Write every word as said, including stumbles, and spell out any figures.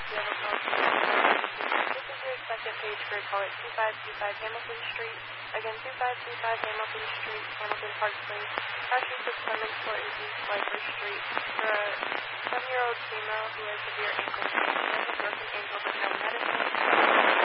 you have a policy. This is your second page for call at two five two five Hamilton Street. Again, two five two five Hamilton Street, Hamilton Park Place. Cross-street to Clemens Court is East Slifer Street. For a seven-year-old female who has severe ankle pain, she has a broken ankle but no medicine.